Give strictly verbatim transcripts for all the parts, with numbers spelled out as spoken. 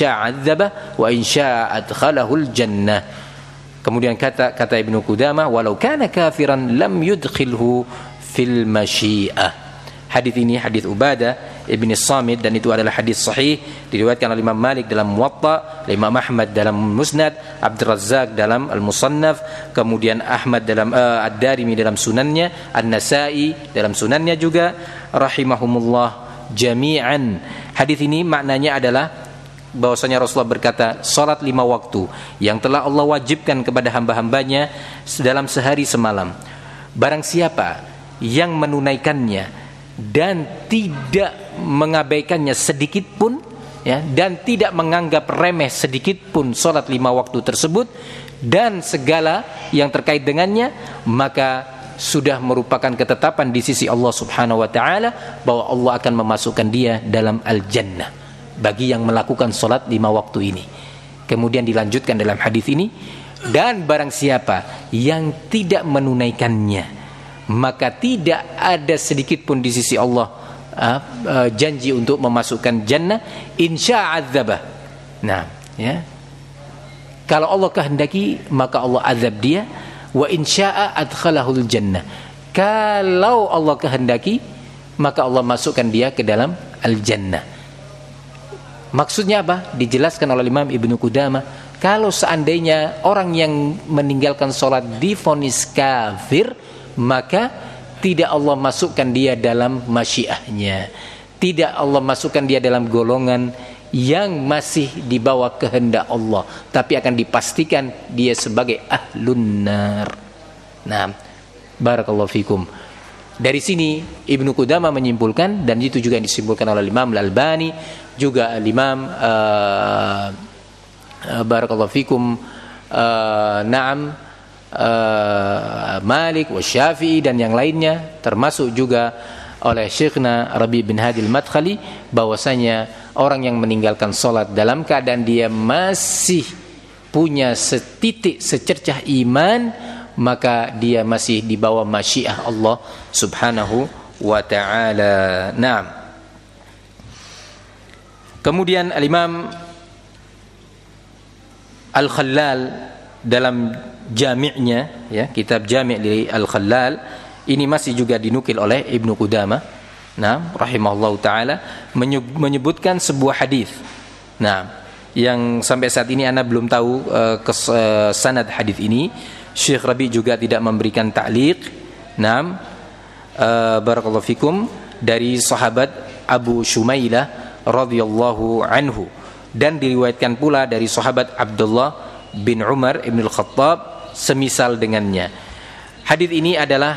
syaa 'adzabah wa in syaa adkhalahul jannah. Kemudian kata kata Ibnu Qudamah, walau kana kafiran lam yudkhilhu fil masyiah. Hadis ini hadis Ubadah Ibn Samit, dan itu adalah hadis sahih, diriwayatkan oleh Imam Malik dalam Muwatta, Imam Ahmad dalam Musnad, Abdul Razzaq dalam Al-Musannaf, kemudian Ahmad dalam uh, Ad-Darimi dalam Sunannya, An-Nasa'i dalam Sunannya juga, rahimahumullah jami'an. Hadis ini maknanya adalah bahwasanya Rasulullah berkata, salat lima waktu yang telah Allah wajibkan kepada hamba-hambanya dalam sehari semalam, barang siapa yang menunaikannya dan tidak mengabaikannya sedikit pun, ya, dan tidak menganggap remeh sedikit pun salat lima waktu tersebut dan segala yang terkait dengannya, maka sudah merupakan ketetapan di sisi Allah Subhanahu wa taala bahwa Allah akan memasukkan dia dalam al-jannah bagi yang melakukan salat lima waktu ini. Kemudian dilanjutkan dalam hadis ini, dan barang siapa yang tidak menunaikannya, maka tidak ada sedikit pun di sisi Allah uh, uh, janji untuk memasukkan jannah, insya adzabah. Nah, ya, kalau Allah kehendaki maka Allah azab dia, wa insya'a adkhalahul jannah. Kalau Allah kehendaki maka Allah masukkan dia ke dalam al-jannah. Maksudnya apa? Dijelaskan oleh Imam Ibnu Qudamah, kalau seandainya orang yang meninggalkan sholat divonis kafir, maka tidak Allah masukkan dia dalam masyiahnya, tidak Allah masukkan dia dalam golongan yang masih di bawah kehendak Allah, tapi akan dipastikan dia sebagai ahlun nar. Nah, barakallahu fikum. Dari sini Ibnu Qudamah menyimpulkan, dan itu juga yang disimpulkan oleh Imam Al-Albani, juga Imam uh, uh, barakallahu fikum uh, na'am uh, Malik wa Syafi'i dan yang lainnya, termasuk juga oleh Syekhna Rabi bin Hadi Al-Madkhali, bahwasanya orang yang meninggalkan salat dalam keadaan dia masih punya setitik secercah iman, maka dia masih di bawah masyiah Allah Subhanahu wa ta'ala. Naam. Kemudian Al-Imam Al-Khallal dalam jami'nya, ya, kitab Jami' li Al-Khallal, ini masih juga dinukil oleh Ibnu Qudamah, nah, rahimahullahu taala, menyebutkan sebuah hadis. Nah, yang sampai saat ini ana belum tahu uh, kes, uh, sanad hadis ini. Syekh Rabi juga tidak memberikan ta'liq. Nah, uh, barakallahu fikum, dari sahabat Abu Shumailah radhiyallahu anhu, dan diriwayatkan pula dari sahabat Abdullah bin Umar ibn al-Khattab semisal dengannya. Hadis ini adalah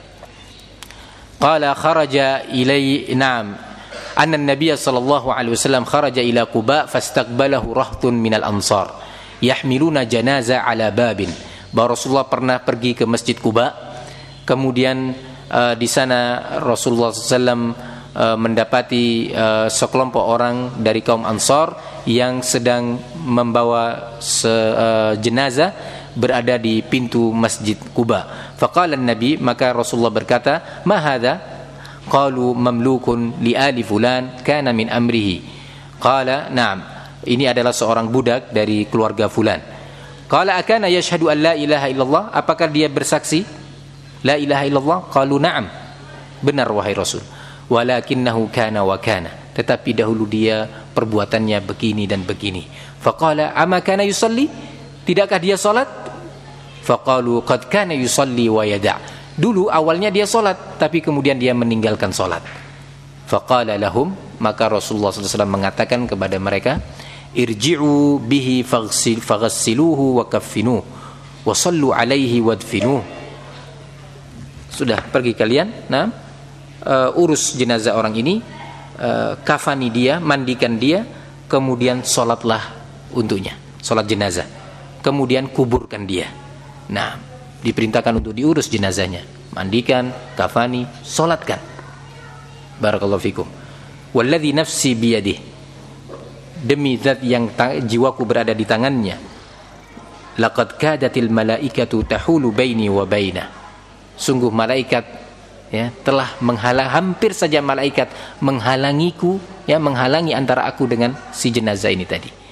qala kharaja ilai na'am anna an-nabiy sallallahu alaihi wasallam kharaja ila Quba fastaqbalahu rahtun minal ansar yahmiluna janaza ala babin. Bahwa Rasulullah pernah pergi ke Masjid Quba, kemudian uh, di sana Rasulullah sallallahu alaihi wasallam uh, mendapati uh, sekelompok orang dari kaum Ansar yang sedang membawa se, uh, jenazah berada di pintu Masjid Quba. Faqala an-nabi, maka Rasulullah berkata, ma hadha? Qalu mamlukun li ali fulan kana min amrihi. Qala na'am, ini adalah seorang budak dari keluarga fulan. Qala akana yashhadu an la ilaha illallah, apakah dia bersaksi la ilaha illallah? Qalu na'am, benar wahai Rasul. Walakinnahu kana wa kana, tetapi dahulu dia perbuatannya begini dan begini. Faqala ama kana yusalli, tidakkah dia salat? Faqalu qad kana yusalli wa yada', dulu awalnya dia salat tapi kemudian dia meninggalkan salat. Faqala lahum, maka Rasulullah sallallahu alaihi wasallam mengatakan kepada mereka, irji'u bihi faghsiluhu wa kaffinuhu wa sallu alaihi wadfinuhu. Sudah, pergi kalian, nah, uh, urus jenazah orang ini, uh, kafani dia, mandikan dia, kemudian salatlah untuknya, salat jenazah, kemudian kuburkan dia. Nah, diperintahkan untuk diurus jenazahnya, mandikan, kafani, salatkan. Barakallahu fikum. Walladzi nafsi biyadihi, demi zat yang ta- jiwaku berada di tangannya, laqad kadatil malaikatu tahulu baini wa baina, sungguh malaikat, ya, telah menghalang, hampir saja malaikat menghalangiku, ya, menghalangi antara aku dengan si jenazah ini tadi.